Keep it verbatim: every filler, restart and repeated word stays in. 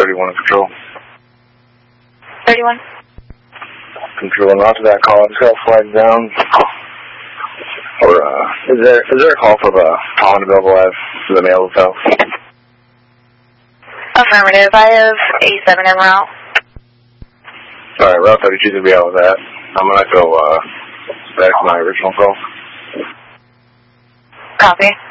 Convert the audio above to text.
thirty-one Control. thirty-one. Control, not to that call. I just got a flag down. Or, uh, is there, is there a call for the Honda available as to the mail itself? Affirmative. I have A seven en route. Alright, Route thirty-two to be out with that. I'm gonna go, uh, back to my original call. Copy.